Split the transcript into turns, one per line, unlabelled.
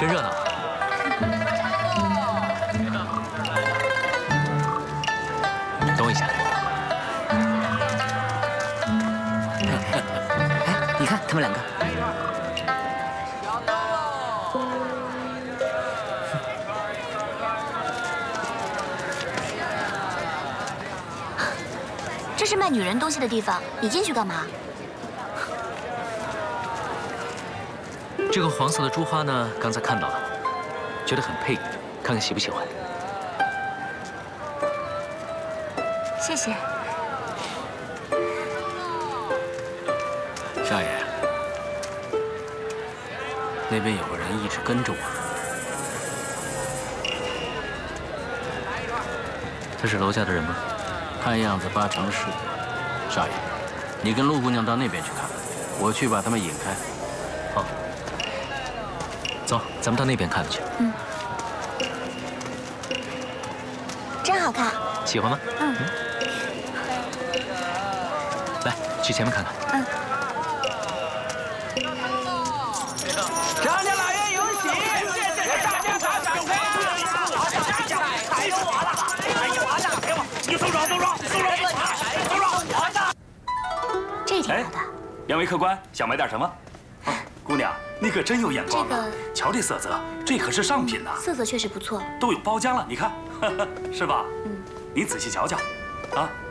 真热闹。等我一下。
哎，你看他们两个。
这是卖女人东西的地方，你进去干嘛？
这个黄色的珠花呢，刚才看到了，觉得很配，看看喜不喜欢。
谢谢。
少爷，那边有个人一直跟着我，
他是楼下的人吗？
看样子八成是。少爷，你跟陆姑娘到那边去看，我去把他们引开。
好，走，咱们到那边看看去。
嗯，真好看。
喜欢吗？
嗯。
来，去前面看看。
嗯。
张家老爷有喜，谢谢大家赏赏花。还有我了，还有我了，给我，你松手，松手，松手，松手，我的。
这挺好的。
两位客官想买点什么？姑娘，你可真有眼光啊！瞧这色泽，这可是上品呐。
色泽确实不错，
都有包浆了，你看，是吧？
嗯。
你仔细瞧瞧，啊。